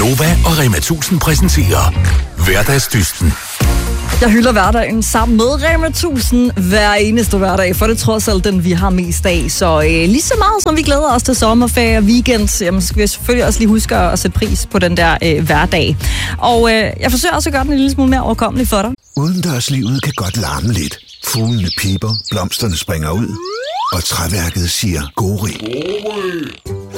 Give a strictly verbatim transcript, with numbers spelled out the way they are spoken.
Nova og Rema tusind præsenterer Hverdagsdysten. Jeg hylder hverdagen sammen med Rema tusind hver eneste hverdag, for det er trods alt den, vi har mest af. Så øh, lige så meget som vi glæder os til sommerferie og weekend, jamen, skal vi selvfølgelig også lige huske at sætte pris på den der øh, hverdag. Og øh, jeg forsøger også at gøre den en lille smule mere overkommelig for dig. Udendørslivet kan godt larme lidt. Fuglene piper, blomsterne springer ud, og træværket siger gori.